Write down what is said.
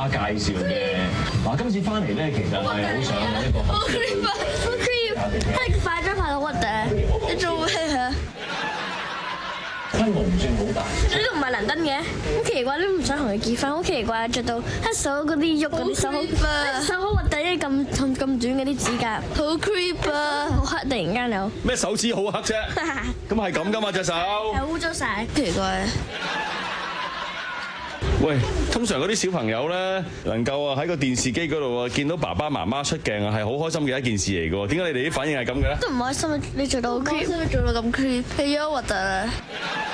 爸介紹嘅。嗱，今次翻嚟咧，其實係好想揾一個好 creep 啊！好 creep！你化妝排到核突，你做咩啊？ 規模唔算好大。 呢度唔係倫敦嘅，好奇怪，你唔想同佢結婚，好奇怪，着到黑手嗰啲喐嗰啲手好，手好核突，因為咁短嗰啲指甲，好 creep 啊！好黑，突然間有咩手指好黑啫？咁係咁噶嘛隻手？ 係污糟晒，奇怪。 喂，通常嗰啲小朋友咧，能夠啊喺個電視機嗰度啊見到爸爸媽媽出鏡啊，係好開心嘅一件事嚟嘅喎。點解你哋啲反應係咁嘅咧？ 都唔開心啊！你做到好 creep，做到咁 creep，係啊核突啊！